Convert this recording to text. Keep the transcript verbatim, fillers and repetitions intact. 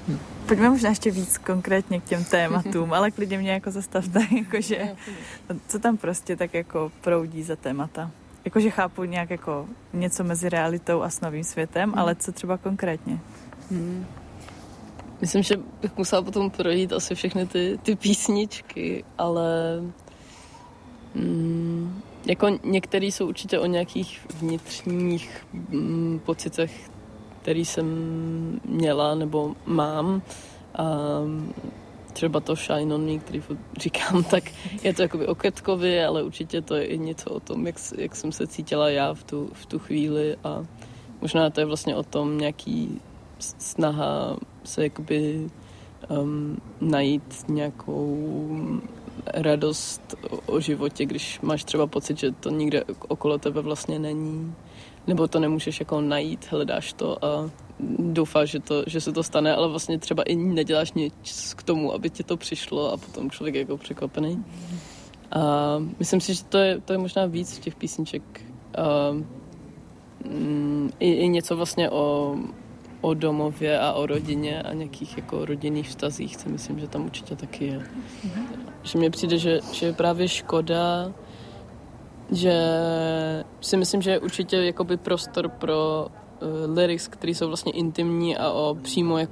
Pojďme možná ještě víc konkrétně k těm tématům, ale klidně mě jako zastavte, jakože co tam prostě tak jako proudí za témata. Jakože chápu nějak jako něco mezi realitou a s novým světem, hmm. ale co třeba konkrétně? Hmm. Myslím, že bych musela potom projít asi všechny ty, ty písničky, ale mm, jako některé jsou určitě o nějakých vnitřních mm, pocitech, který jsem měla nebo mám. A třeba to Shine on Me, který říkám, tak je to jakoby o Ketkovi, ale určitě to je i něco o tom, jak, jak jsem se cítila já v tu, v tu chvíli a možná to je vlastně o tom nějaký snaha se jakoby um, najít nějakou radost o, o životě, když máš třeba pocit, že to nikde okolo tebe vlastně není. Nebo to nemůžeš jako najít, hledáš to a doufáš, že, to, že se to stane, ale vlastně třeba i neděláš nic k tomu, aby ti to přišlo a potom člověk je jako překvapený. A myslím si, že to je, to je možná víc v těch písniček. A, mm, i, i něco vlastně o, o domově a o rodině a nějakých jako rodinných vztazích, si myslím, že tam určitě taky je. Mm-hmm. Že mně přijde, že, že je právě škoda, že si myslím, že je určitě jakoby prostor pro uh, lyrics, které jsou vlastně intimní a o přímo jak,